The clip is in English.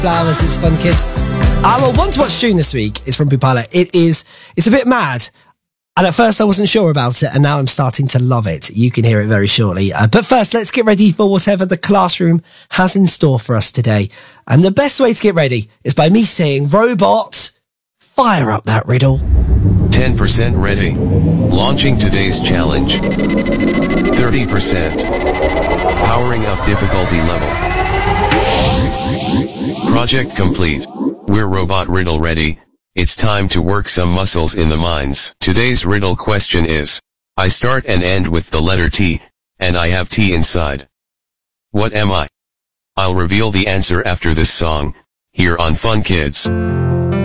Flowers, it's Fun Kids. Our one to watch tune this week is from Bupala. It's a bit mad. And at first I wasn't sure about it, and now I'm starting to love it. You can hear it very shortly. But first, let's get ready for whatever the classroom has in store for us today. And the best way to get ready is by me saying, Robot, fire up that riddle. 10% ready. Launching today's challenge. 30%. Powering up difficulty level. Project complete. We're robot riddle ready. It's time to work some muscles in the minds. Today's riddle question is, I start and end with the letter T, and I have T inside. What am I? I'll reveal the answer after this song, here on Fun Kids.